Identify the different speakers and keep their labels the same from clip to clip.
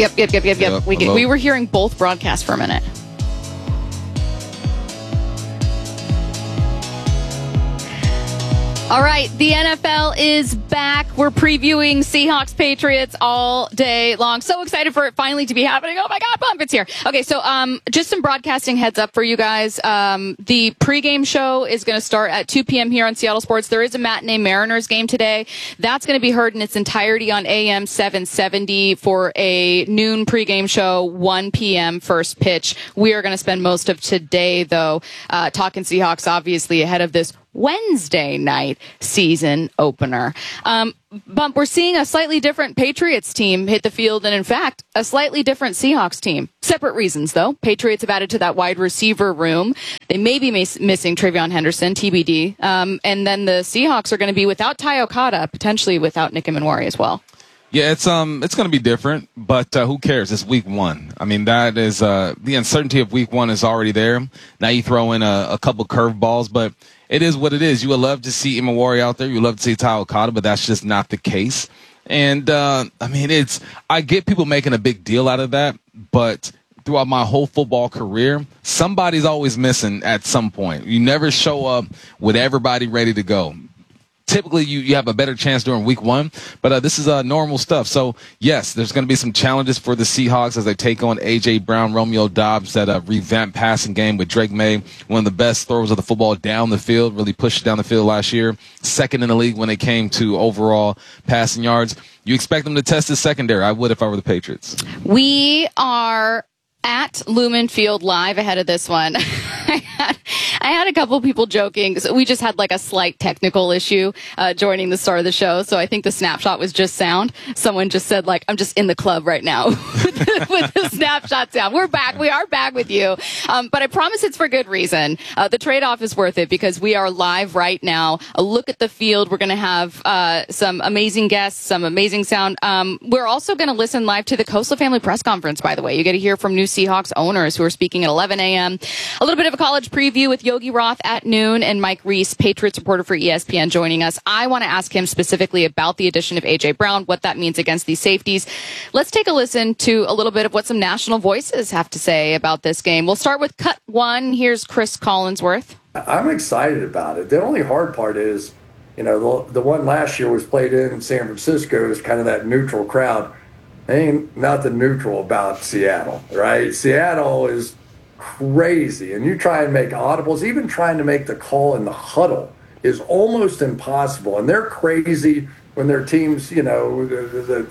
Speaker 1: Yep. We were hearing both broadcasts for a minute. All right, the NFL is back. We're previewing Seahawks Patriots all day long. So excited for it finally to be happening. Oh my God, Bump, it's here. Okay, so just some broadcasting heads up for you guys. The pregame show is going to start at 2 p.m. here on Seattle Sports. There is a matinee Mariners game today. That's going to be heard in its entirety on AM 770 for a noon pregame show, 1 p.m. first pitch. We are going to spend most of today, though, talking Seahawks, obviously, ahead of this Wednesday night season opener. Bump, we're seeing a slightly different Patriots team hit the field and, in fact, a slightly different Seahawks team. Separate reasons, though. Patriots have added to that wide receiver room. They may be missing Travion Henderson, TBD. And then the Seahawks are going to be without Ty Okada, potentially without Nick Emenwari as well.
Speaker 2: Yeah, it's going to be different, but who cares? It's week one. I mean, that is the uncertainty of week one is already there. Now you throw in a couple curveballs, but it is what it is. You would love to see Emenwari out there. You would love to see Ty Okada, but that's just not the case. And I mean, I get people making a big deal out of that, but throughout my whole football career, somebody's always missing at some point. You never show up with everybody ready to go. Typically, you have a better chance during week one, but this is normal stuff. So, yes, there's going to be some challenges for the Seahawks as they take on A.J. Brown, Romeo Doubs, that revamped passing game with Drake May, one of the best throwers of the football down the field, really pushed down the field last year, second in the league when it came to overall passing yards. You expect them to test the secondary. I would if I were the Patriots.
Speaker 1: We are at Lumen Field live ahead of this one. I had a couple people joking. So we just had like a slight technical issue joining the start of the show. So I think the snapshot was just sound. Someone just said, like, I'm just in the club right now with the snapshot sound. We're back. We are back with you. But I promise it's for good reason. The trade-off is worth it because we are live right now. A look at the field. We're going to have some amazing guests, some amazing sound. We're also going to listen live to the Coastal Family press conference, by the way. You get to hear from new Seahawks owners who are speaking at 11 a.m. A little bit of a college preview with Yogi Roth at noon and Mike Reese, Patriots reporter for ESPN, joining us. I want to ask him specifically about the addition of A.J. Brown, what that means against these safeties. Let's take a listen to a little bit of what some national voices have to say about this game. We'll start with cut one. Here's Chris Collinsworth.
Speaker 3: I'm excited about it. The only hard part is, you know, the one last year was played in San Francisco. Is kind of that neutral crowd. Ain't nothing neutral about Seattle, right? Seattle is crazy, and you try and make audibles, even trying to make the call in the huddle is almost impossible. And they're crazy when their team's, you know, the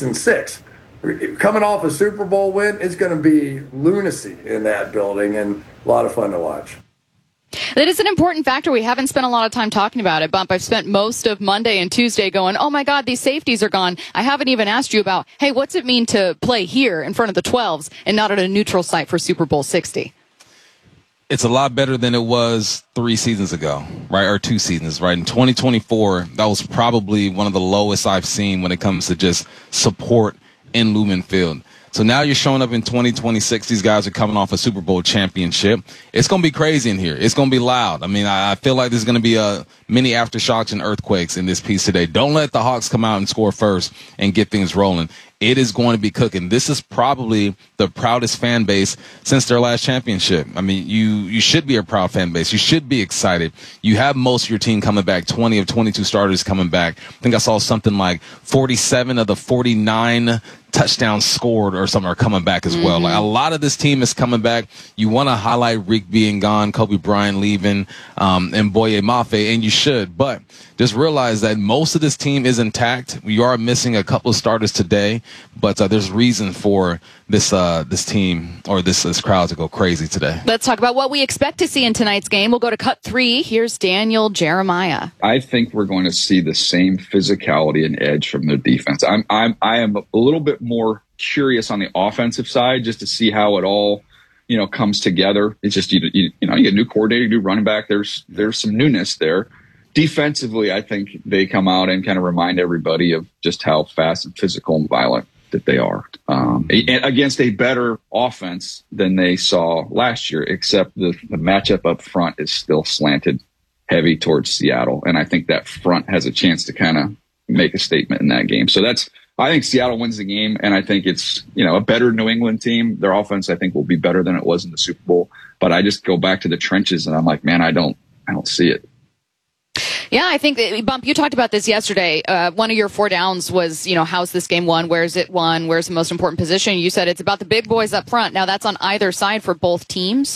Speaker 3: 6-6. Coming off a Super Bowl win, it's going to be lunacy in that building and a lot of fun to watch.
Speaker 1: That is an important factor. We haven't spent a lot of time talking about it, Bump. I've spent most of Monday and Tuesday going, oh my God, these safeties are gone. I haven't even asked you about, hey, what's it mean to play here in front of the 12s and not at a neutral site for Super Bowl 60?
Speaker 2: It's a lot better than it was 3 seasons ago, right? Or 2 seasons, right? In 2024, that was probably one of the lowest I've seen when it comes to just support in Lumen Field. So now you're showing up in 2026. These guys are coming off a Super Bowl championship. It's going to be crazy in here. It's going to be loud. I mean, I feel like there's going to be many aftershocks and earthquakes in this piece today. Don't let the Hawks come out and score first and get things rolling. It is going to be cooking. This is probably the proudest fan base since their last championship. I mean, you should be a proud fan base. You should be excited. You have most of your team coming back, 20 of 22 starters coming back. I think I saw something like 47 of the 49 touchdowns scored or something are coming back as well. Like, a lot of this team is coming back. You want to highlight Rick being gone, Kobe Bryant leaving, and Boye Mafe, and you should. But just realize that most of this team is intact. We are missing a couple of starters today, but there's reason for this team or this crowd to go crazy today.
Speaker 1: Let's talk about what we expect to see in tonight's game. We'll go to cut 3. Here's Daniel Jeremiah.
Speaker 4: I think we're going to see the same physicality and edge from their defense. I am a little bit more curious on the offensive side just to see how it all, you know, comes together. It's just you get a new coordinator, new running back. There's some newness there. Defensively, I think they come out and kind of remind everybody of just how fast and physical and violent that they are against a better offense than they saw last year, except the matchup up front is still slanted heavy towards Seattle. And I think that front has a chance to kind of make a statement in that game. So I think Seattle wins the game, and I think it's, a better New England team. Their offense, I think, will be better than it was in the Super Bowl. But I just go back to the trenches, and I'm like, man, I don't see it.
Speaker 1: Yeah, I think, Bump, you talked about this yesterday. One of your 4 downs was, how's this game won? Where's it won? Where's the most important position? You said it's about the big boys up front. Now, that's on either side for both teams.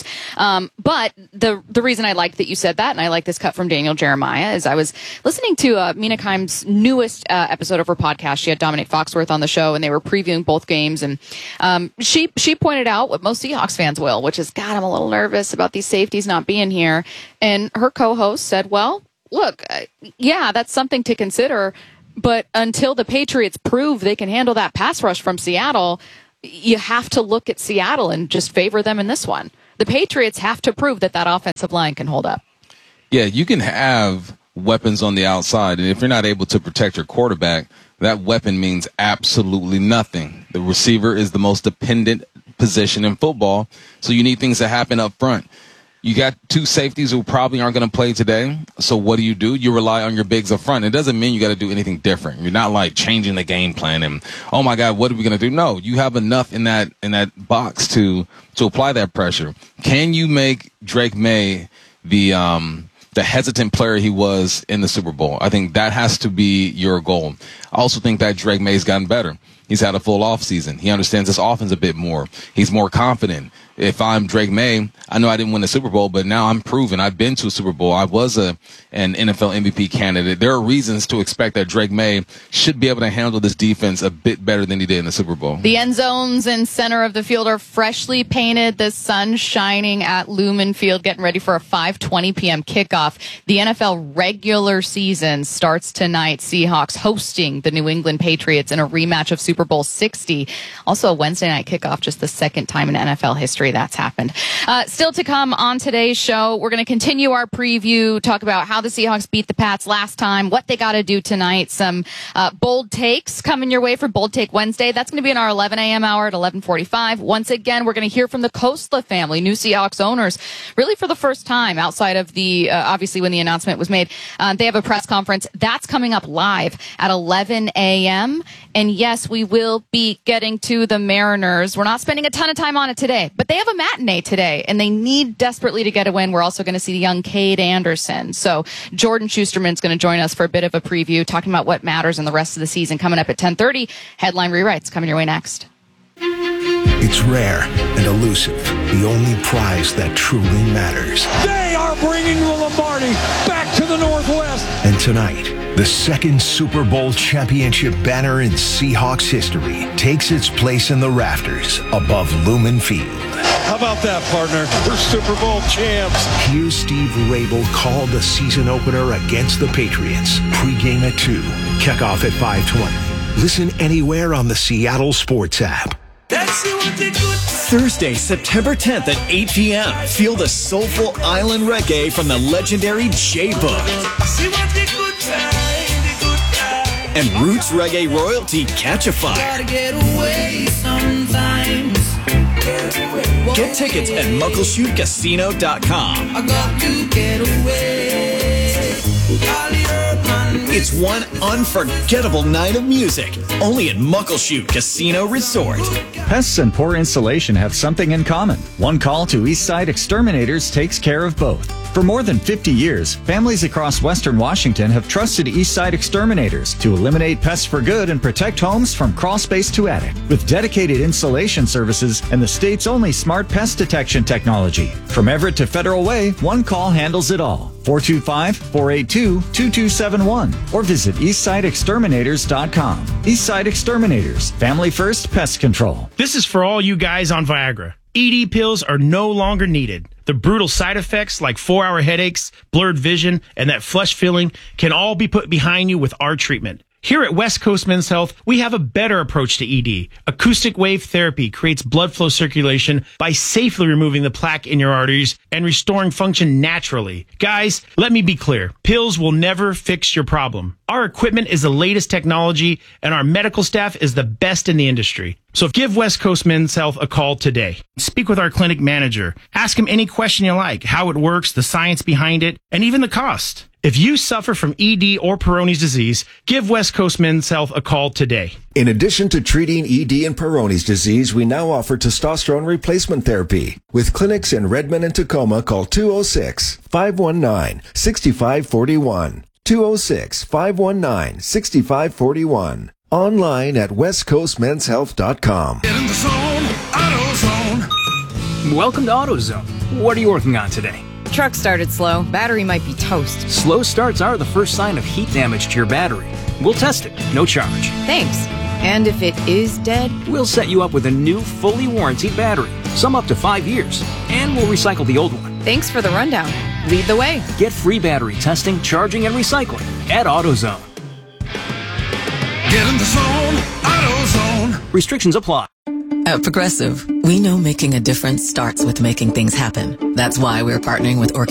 Speaker 1: But the reason I liked that you said that, and I like this cut from Daniel Jeremiah, is I was listening to Mina Kimes' newest episode of her podcast. She had Dominic Foxworth on the show, and they were previewing both games. And she pointed out what most Seahawks fans will, which is, God, I'm a little nervous about these safeties not being here. And her co-host said, well, look, yeah, that's something to consider, but until the Patriots prove they can handle that pass rush from Seattle, you have to look at Seattle and just favor them in this one. The Patriots have to prove that offensive line can hold up.
Speaker 2: Yeah, you can have weapons on the outside, and if you're not able to protect your quarterback, that weapon means absolutely nothing. The receiver is the most dependent position in football, so you need things to happen up front. You got 2 safeties who probably aren't going to play today. So what do? You rely on your bigs up front. It doesn't mean you got to do anything different. You're not like changing the game plan and, oh my God, what are we going to do? No, you have enough in that box to apply that pressure. Can you make Drake May the hesitant player he was in the Super Bowl? I think that has to be your goal. I also think that Drake May's gotten better. He's had a full off season. He understands this offense a bit more. He's more confident. If I'm Drake May, I know I didn't win the Super Bowl, but now I'm proven. I've been to a Super Bowl. I was an NFL MVP candidate. There are reasons to expect that Drake May should be able to handle this defense a bit better than he did in the Super Bowl.
Speaker 1: The end zones and center of the field are freshly painted. The sun shining at Lumen Field, getting ready for a 5:20 p.m. kickoff. The NFL regular season starts tonight. Seahawks hosting the New England Patriots in a rematch of Super Bowl 60. Also a Wednesday night kickoff, just the second time in NFL history that's happened. Still to come on today's show, we're going to continue our preview, talk about how the Seahawks beat the Pats last time, what they got to do tonight, some bold takes coming your way for Bold Take Wednesday. That's going to be in our 11 a.m. hour at 11:45. Once again, we're going to hear from the Kosla family, new Seahawks owners, really for the first time outside of the, obviously when the announcement was made. They have a press conference. That's coming up live at 11 a.m. And yes, we will be getting to the Mariners. We're not spending a ton of time on it today, but they have a matinee today, and they need desperately to get a win. We're also going to see the young Cade Anderson. So Jordan Schusterman's going to join us for a bit of a preview, talking about what matters in the rest of the season coming up at 10:30. Headline rewrites coming your way next.
Speaker 5: It's rare and elusive, the only prize that truly matters.
Speaker 6: They are bringing the Lombardi back to the Northwest.
Speaker 5: And tonight, the second Super Bowl championship banner in Seahawks history takes its place in the rafters above Lumen Field.
Speaker 6: How about that, partner? We're Super Bowl champs.
Speaker 5: Here's Steve Rabel call the season opener against the Patriots. Pre-game at 2, kickoff at 5:20. Listen anywhere on the Seattle Sports app.
Speaker 7: Thursday, September 10th at 8 p.m. Feel the soulful island reggae from the legendary J-Book. And roots reggae royalty Catch a Fire. Get tickets at muckleshootcasino.com. It's one unforgettable night of music, only at Muckleshoot Casino Resort.
Speaker 8: Pests and poor installation have something in common. One call to Eastside Exterminators takes care of both. For more than 50 years, families across Western Washington have trusted Eastside Exterminators to eliminate pests for good and protect homes from crawl space to attic. With dedicated installation services and the state's only smart pest detection technology. From Everett to Federal Way, one call handles it all. 425-482-2271 or visit EastsideExterminators.com. Eastside Exterminators, family first pest control.
Speaker 9: This is for all you guys on Viagra. ED pills are no longer needed. The brutal side effects like 4-hour headaches, blurred vision, and that flush feeling can all be put behind you with our treatment. Here at West Coast Men's Health, we have a better approach to ED. Acoustic wave therapy creates blood flow circulation by safely removing the plaque in your arteries and restoring function naturally. Guys, let me be clear. Pills will never fix your problem. Our equipment is the latest technology, and our medical staff is the best in the industry. So give West Coast Men's Health a call today. Speak with our clinic manager. Ask him any question you like, how it works, the science behind it, and even the cost. If you suffer from ED or Peyronie's disease, give West Coast Men's Health a call today.
Speaker 10: In addition to treating ED and Peyronie's disease, we now offer testosterone replacement therapy. With clinics in Redmond and Tacoma, call 206-519-6541. 206-519-6541. Online at westcoastmenshealth.com.
Speaker 6: Get in the zone, AutoZone.
Speaker 11: Welcome to AutoZone. What are you working on today?
Speaker 12: Truck started slow. Battery might be toast.
Speaker 11: Slow starts are the first sign of heat damage to your battery. We'll test it, no charge.
Speaker 12: Thanks. And if it is dead?
Speaker 11: We'll set you up with a new, fully warranted battery, some up to 5 years, and we'll recycle the old one.
Speaker 12: Thanks for the rundown. Lead the way.
Speaker 11: Get free battery testing, charging, and recycling at AutoZone.
Speaker 6: Get in the zone, AutoZone.
Speaker 11: Restrictions apply.
Speaker 13: At Progressive, we know making a difference starts with making things happen. That's why we're partnering with